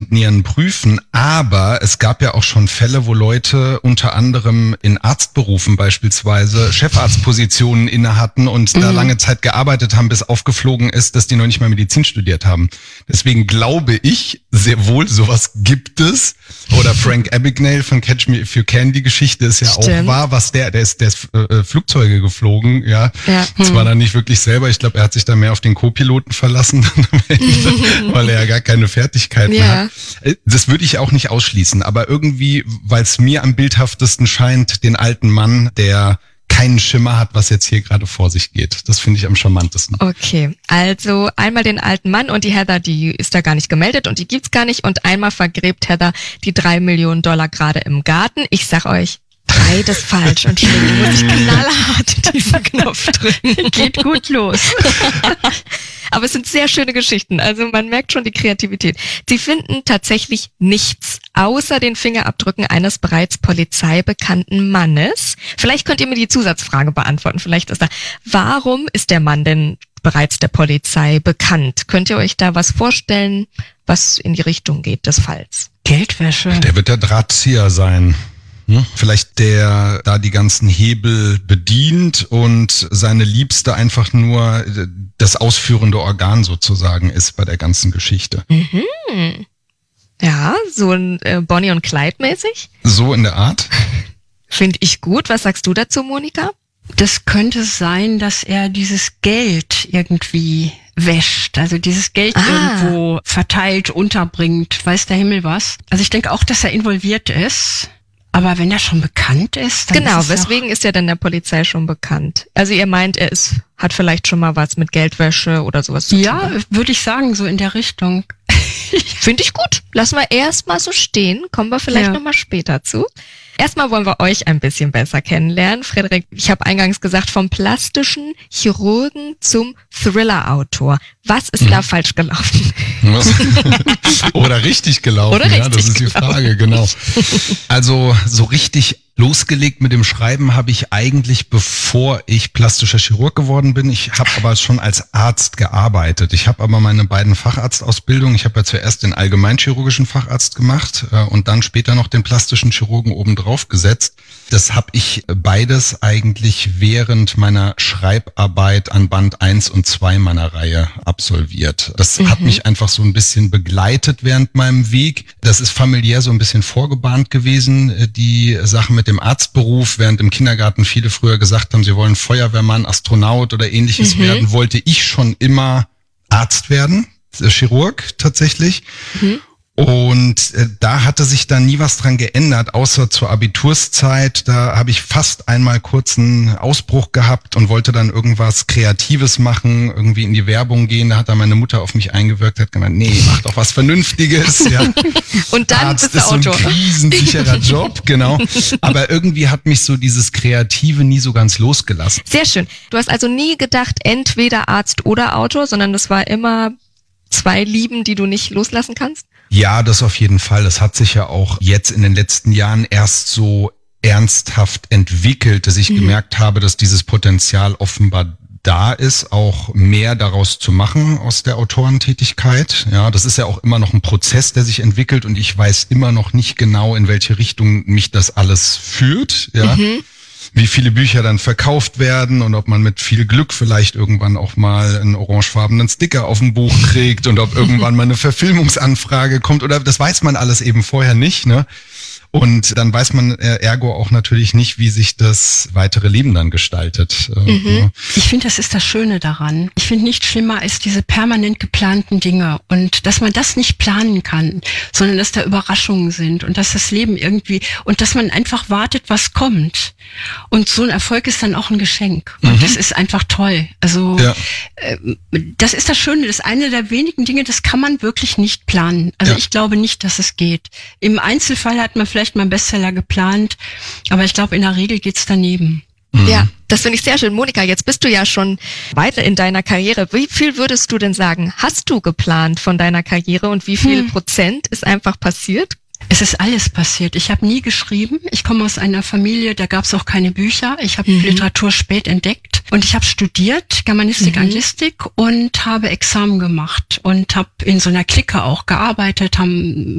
näheren Prüfen, aber es gab ja auch schon Fälle, wo Leute unter anderem in Arztberufen beispielsweise Chefarztpositionen inne hatten und da lange Zeit gearbeitet haben, bis aufgeflogen ist, dass die noch nicht mal Medizin studiert haben. Deswegen glaube ich, sehr wohl, sowas gibt es. Oder Frank Abagnale von Catch Me If You Can, die Geschichte ist ja auch wahr, was der ist Flugzeuge geflogen, ja. Zwar dann nicht wirklich selber, ich glaube, er hat sich da mehr auf den Co-Piloten verlassen, weil er ja gar keine Fertigkeiten hat. Das würde ich auch nicht ausschließen, aber irgendwie, weil es mir am bildhaftesten scheint, den alten Mann, der keinen Schimmer hat, was jetzt hier gerade vor sich geht. Das finde ich am charmantesten. Okay, also einmal den alten Mann und die Heather, die ist da gar nicht gemeldet und die gibt's gar nicht und einmal vergräbt Heather die $3 Millionen gerade im Garten. Ich sag euch, beides falsch und hier muss ich knallhart diesen Knopf drücken. Geht gut los. Aber es sind sehr schöne Geschichten, also man merkt schon die Kreativität. Sie finden tatsächlich nichts außer den Fingerabdrücken eines bereits polizeibekannten Mannes. Vielleicht könnt ihr mir die Zusatzfrage beantworten, vielleicht ist da, warum ist der Mann denn bereits der Polizei bekannt? Könnt ihr euch da was vorstellen, was in die Richtung geht des Falls? Geldwäsche. Der wird der Drahtzieher sein. Vielleicht der da die ganzen Hebel bedient und seine Liebste einfach nur das ausführende Organ sozusagen ist bei der ganzen Geschichte. Ja, so ein Bonnie und Clyde mäßig? So in der Art? Finde ich gut. Was sagst du dazu, Monika? Das könnte sein, dass er dieses Geld irgendwie wäscht, also dieses Geld irgendwo verteilt, unterbringt, weiß der Himmel was. Also ich denke auch, dass er involviert ist. Aber wenn er schon bekannt ist, dann genau, ist es weswegen ist er denn der Polizei schon bekannt? Also ihr meint, hat vielleicht schon mal was mit Geldwäsche oder sowas zu tun? Ja, würde ich sagen, so in der Richtung. Finde ich gut. Lassen wir erstmal so stehen, kommen wir vielleicht nochmal später zu. Erstmal wollen wir euch ein bisschen besser kennenlernen. Frederik, ich habe eingangs gesagt, vom plastischen Chirurgen zum Thriller-Autor. Was ist da falsch gelaufen? Oder richtig gelaufen, Oder richtig das ist die Frage, genau. Also so richtig losgelegt mit dem Schreiben habe ich eigentlich, bevor ich plastischer Chirurg geworden bin. Ich habe aber schon als Arzt gearbeitet. Ich habe aber meine beiden Facharztausbildungen, ich habe ja zuerst den allgemeinchirurgischen Facharzt gemacht und dann später noch den plastischen Chirurgen obendrauf gesetzt. Das habe ich beides eigentlich während meiner Schreibarbeit an Band 1 und 2 meiner Reihe absolviert. Das hat mich einfach so ein bisschen begleitet während meinem Weg. Das ist familiär so ein bisschen vorgebahnt gewesen, die Sache mit dem Arztberuf. Während im Kindergarten viele früher gesagt haben, sie wollen Feuerwehrmann, Astronaut oder ähnliches werden, wollte ich schon immer Arzt werden, Chirurg tatsächlich. Und da hatte sich dann nie was dran geändert, außer zur Abiturszeit. Da habe ich fast einmal kurz einen Ausbruch gehabt und wollte dann irgendwas Kreatives machen, irgendwie in die Werbung gehen. Da hat dann meine Mutter auf mich eingewirkt, hat gemeint, nee, mach doch was Vernünftiges. Ja. Und dann Arzt bist du Autor. ist so ein krisensicherer Job, genau. Aber irgendwie hat mich so dieses Kreative nie so ganz losgelassen. Sehr schön. Du hast also nie gedacht, entweder Arzt oder Autor, sondern das war immer zwei Lieben, die du nicht loslassen kannst? Ja, das auf jeden Fall. Das hat sich ja auch jetzt in den letzten Jahren erst so ernsthaft entwickelt, dass ich gemerkt habe, dass dieses Potenzial offenbar da ist, auch mehr daraus zu machen aus der Autorentätigkeit. Ja, das ist ja auch immer noch ein Prozess, der sich entwickelt und ich weiß immer noch nicht genau, in welche Richtung mich das alles führt. Ja. Wie viele Bücher dann verkauft werden und ob man mit viel Glück vielleicht irgendwann auch mal einen orangefarbenen Sticker auf dem Buch kriegt und ob irgendwann mal eine Verfilmungsanfrage kommt oder das weiß man alles eben vorher nicht, ne? Und dann weiß man ergo auch natürlich nicht, wie sich das weitere Leben dann gestaltet. Ich finde, das ist das Schöne daran. Ich finde nichts schlimmer als diese permanent geplanten Dinge und dass man das nicht planen kann, sondern dass da Überraschungen sind und dass das Leben irgendwie und dass man einfach wartet, was kommt. Und so ein Erfolg ist dann auch ein Geschenk. Und das ist einfach toll. Also das ist das Schöne. Das ist eine der wenigen Dinge, das kann man wirklich nicht planen. Also ich glaube nicht, dass es geht. Im Einzelfall hat man vielleicht mal einen Bestseller geplant, aber ich glaube, in der Regel geht's daneben. Ja, das finde ich sehr schön. Monika, jetzt bist du ja schon weiter in deiner Karriere. Wie viel würdest du denn sagen, hast du geplant von deiner Karriere und wie viel Prozent ist einfach passiert? Es ist alles passiert. Ich habe nie geschrieben. Ich komme aus einer Familie, da gab es auch keine Bücher. Ich habe Literatur spät entdeckt und ich habe studiert, Germanistik, Anglistik und habe Examen gemacht und habe in so einer Clique auch gearbeitet, haben